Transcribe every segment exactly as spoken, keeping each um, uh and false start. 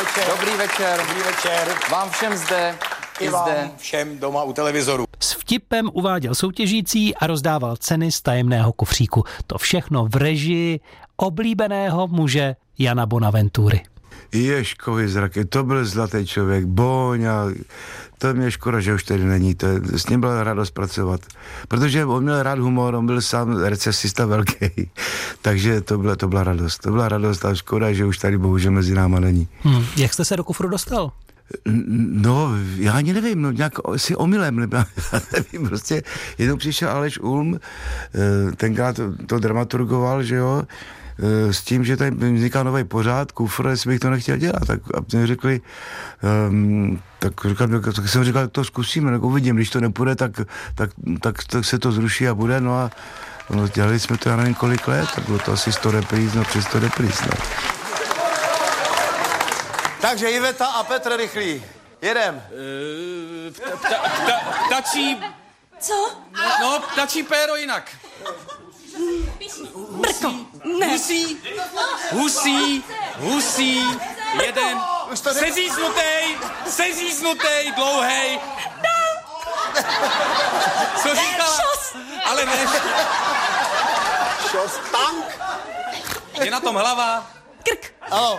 večer. Dobrý večer. Dobrý večer. Vám všem zde I, i vám zde. všem doma u televizoru. S vtipem uváděl soutěžící a rozdával ceny z tajemného kufříku. To všechno v režii oblíbeného muže Jana Bonaventury. Ježkovi zraky, to byl zlatý člověk, Boň a to mě škoda, že už tady není, to, s ním byla radost pracovat, protože on měl rád humor, on byl sám recesista velký, takže to byla, to byla radost, to byla radost a škoda, že už tady bohužel mezi náma není. Hmm. Jak jste se do kufru dostal? No, já ani nevím, no nějak si omylem, nebo já nevím, prostě jednou přišel Aleš Ulm, tenkrát to, to dramaturgoval, že jo, s tím, že tady vzniká nový pořád, kufr, jestli bych to nechtěl dělat, tak a mě řekli, um, tak, říkal, tak jsem říkal, tak to zkusíme, tak uvidím, když to nepůjde, tak, tak, tak, tak se to zruší a bude, no a no, dělali jsme to, já nevím kolik let, tak bylo to asi sto repríz, no přes sto repríz, no. Takže Iveta a Petr Rychlý. Jedem. Ptačí... Co? No, ptačí péro jinak. Brko, ne. Husí, husí, husí, jeden, sezíznutej, sezíznutej, dlouhej. Co říkala? Ale ne. Šos tank. Je na tom hlava. Krk. Ano.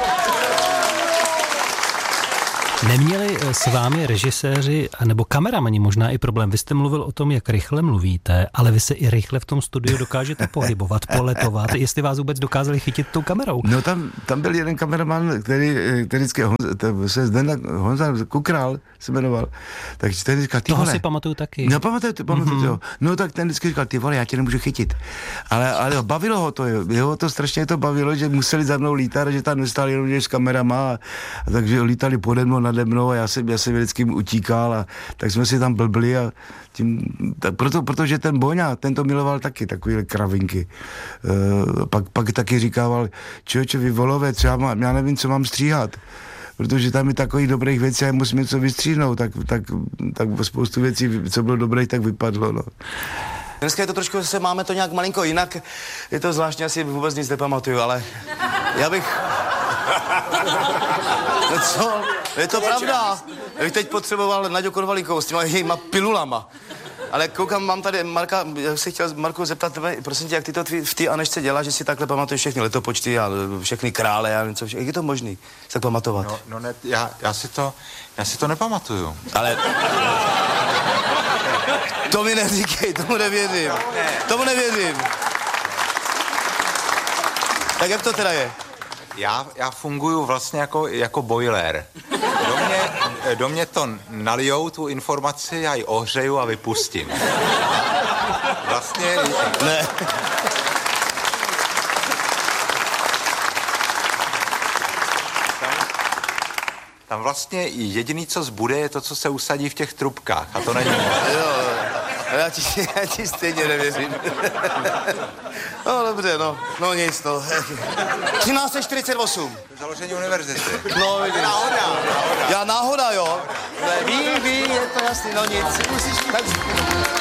Neměli s vámi režiséři nebo kameramani možná i problém? Vy jste mluvil o tom, jak rychle mluvíte, ale vy se i rychle v tom studiu dokážete pohybovat, poletovat. Jestli vás vůbec dokázali chytit tou kamerou? No tam, tam byl jeden kameraman, který, který vždycky, Honza, se Zdena, Honza Kukrál se jmenoval, tak ten říkal, ty Toho vole. si pamatuju taky. No pamatuju, pamatuju, mm-hmm. No tak ten vždycky říkal, ty vole, já tě nemůžu chytit. Ale, ale bavilo ho to, jeho to strašně to bavilo, že museli za mnou lítat, že tam nestáli jenom s kamerama, a, a takže lítali pode mnou, nade mnou a já jsem, já jsem vždycky utíkal a tak jsme si tam blbli a tím, tak proto, protože ten Boňa, ten to miloval taky, takovýhle kravinky. E, pak, pak taky říkával, člověče, vy volové, třeba má, já nevím, co mám stříhat, protože tam je takových dobrých věcí a musím něco vystříhnout, tak, tak, tak spoustu věcí, co bylo dobrých, tak vypadlo, no. Dneska je to trošku, se máme to nějak malinko jinak, je to zvláštně, asi vůbec nic nepamatuju, ale já bych... No co? Je to pravda. Já bych teď potřeboval Naďu Konvalíkovou s těma jejíma pilulama. Ale koukám, mám tady Marka, já se chtěl Marku zeptat tebe, prosím tě, jak ty to v té Anešce děláš, že si takhle pamatuješ všechny letopočty a všechny krále a něco, jak je to možný tak pamatovat? No, no ne, já, já si to, já si to nepamatuju. Ale... To mi neříkej, tomu nevěřím. Tomu nevěřím. Tak jak to teda je? Já, já funguju vlastně jako, jako boiler. Do mě, do mě to nalijou tu informaci, já ji ohřeju a vypustím. Vlastně... Ne. Tam, tam vlastně jediný, co zbude, je to, co se usadí v těch trubkách. A to není moc. Jo, já ti, já ti stejně nevěřím. No dobře, no, no nic, no. třináct set čtyřicet osm. Založení univerzity. No, vidíš. Náhoda, náhoda. Já náhoda, jo. Ne, ví, ví, je to jasný, no nic. Tak...